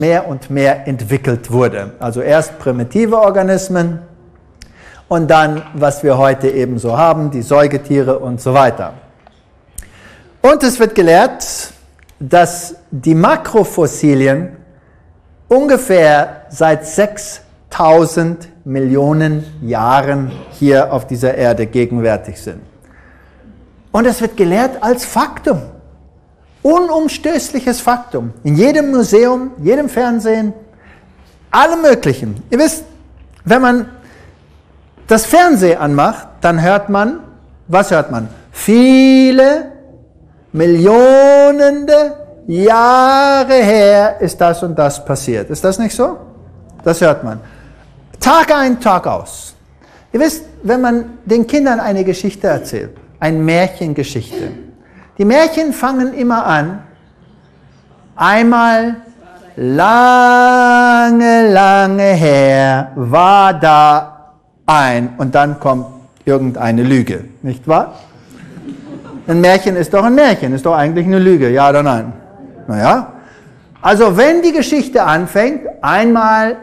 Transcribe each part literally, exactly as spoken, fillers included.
mehr und mehr entwickelt wurde. Also erst primitive Organismen und dann, was wir heute eben so haben, die Säugetiere und so weiter. Und es wird gelehrt, dass die Makrofossilien ungefähr seit sechstausend Millionen Jahren hier auf dieser Erde gegenwärtig sind. Und es wird gelehrt als Faktum. Unumstößliches Faktum. In jedem Museum, jedem Fernsehen, allem Möglichen. Ihr wisst, wenn man das Fernsehen anmacht, dann hört man, was hört man? Viele Millionende Jahre her ist das und das passiert. Ist das nicht so? Das hört man. Tag ein, Tag aus. Ihr wisst, wenn man den Kindern eine Geschichte erzählt, eine Märchengeschichte, die Märchen fangen immer an, einmal lange, lange her war da ein und dann kommt irgendeine Lüge, nicht wahr? Ein Märchen ist doch ein Märchen, ist doch eigentlich eine Lüge, ja oder nein? Naja, also wenn die Geschichte anfängt, einmal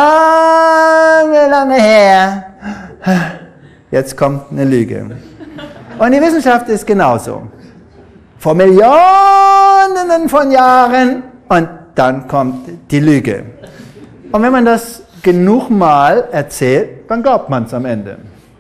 lange, lange her, jetzt kommt eine Lüge. Und die Wissenschaft ist genauso. Vor Millionen von Jahren und dann kommt die Lüge. Und wenn man das genug Mal erzählt, dann glaubt man es am Ende.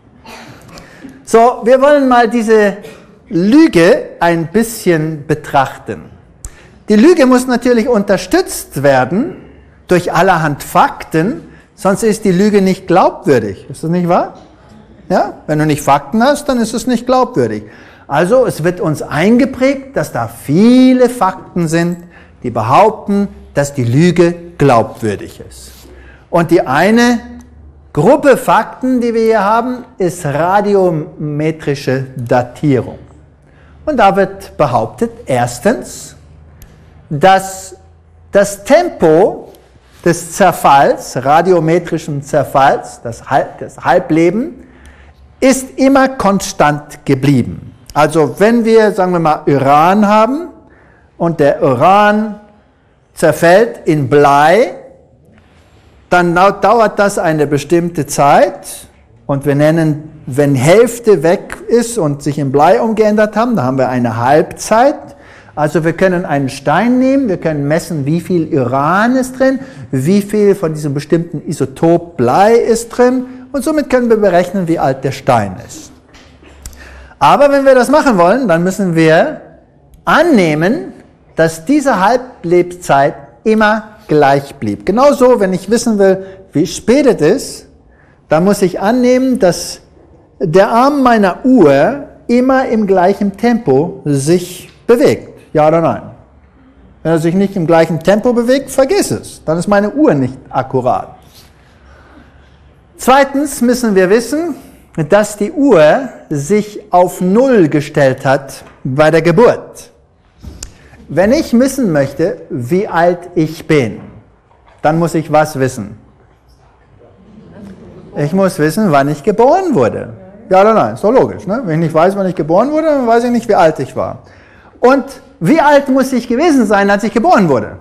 So, wir wollen mal diese Lüge ein bisschen betrachten. Die Lüge muss natürlich unterstützt werden durch allerhand Fakten, sonst ist die Lüge nicht glaubwürdig. Ist das nicht wahr? Ja? Wenn du nicht Fakten hast, dann ist es nicht glaubwürdig. Also es wird uns eingeprägt, dass da viele Fakten sind, die behaupten, dass die Lüge glaubwürdig ist. Und die eine Gruppe Fakten, die wir hier haben, ist radiometrische Datierung. Und da wird behauptet, erstens, dass das Tempo des Zerfalls, radiometrischen Zerfalls, das, Halb, das Halbleben, ist immer konstant geblieben. Also wenn wir, sagen wir mal, Uran haben und der Uran zerfällt in Blei, dann dauert das eine bestimmte Zeit und wir nennen, wenn Hälfte weg ist und sich in Blei umgeändert haben, dann haben wir eine Halbzeit. Also wir können einen Stein nehmen, wir können messen, wie viel Uran ist drin, wie viel von diesem bestimmten Isotop Blei ist drin und somit können wir berechnen, wie alt der Stein ist. Aber wenn wir das machen wollen, dann müssen wir annehmen, dass diese Halblebzeit immer gleich blieb. Genauso, wenn ich wissen will, wie spät es ist, dann muss ich annehmen, dass der Arm meiner Uhr immer im gleichen Tempo sich bewegt. Ja oder nein? Wenn er sich nicht im gleichen Tempo bewegt, vergiss es. Dann ist meine Uhr nicht akkurat. Zweitens müssen wir wissen, dass die Uhr sich auf Null gestellt hat bei der Geburt. Wenn ich wissen möchte, wie alt ich bin, dann muss ich was wissen? Ich muss wissen, wann ich geboren wurde. Ja oder nein? Ist doch logisch, ne? Wenn ich nicht weiß, wann ich geboren wurde, dann weiß ich nicht, wie alt ich war. Und wie alt muss ich gewesen sein, als ich geboren wurde?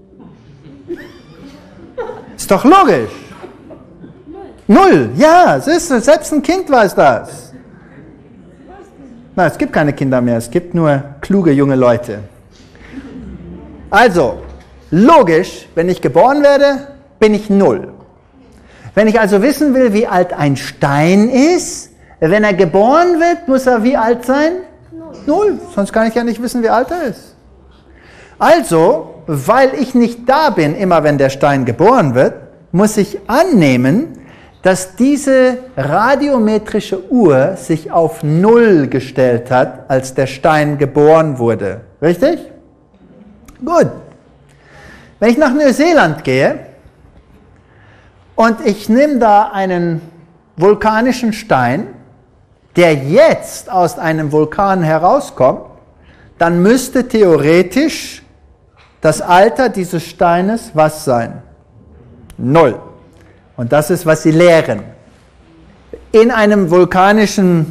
Ist doch logisch. Null. Ja, es ist, selbst ein Kind weiß das. Na, es gibt keine Kinder mehr, es gibt nur kluge junge Leute. Also, logisch, wenn ich geboren werde, bin ich null. Wenn ich also wissen will, wie alt ein Stein ist, wenn er geboren wird, muss er wie alt sein? Null. Sonst kann ich ja nicht wissen, wie alt er ist. Also, weil ich nicht da bin, immer wenn der Stein geboren wird, muss ich annehmen, dass diese radiometrische Uhr sich auf Null gestellt hat, als der Stein geboren wurde. Richtig? Gut. Wenn ich nach Neuseeland gehe und ich nehme da einen vulkanischen Stein, der jetzt aus einem Vulkan herauskommt, dann müsste theoretisch das Alter dieses Steines was sein? Null. Und das ist, was sie lehren. In einem vulkanischen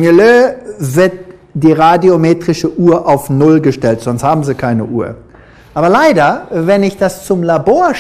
Milieu wird die radiometrische Uhr auf Null gestellt, sonst haben sie keine Uhr. Aber leider, wenn ich das zum Labor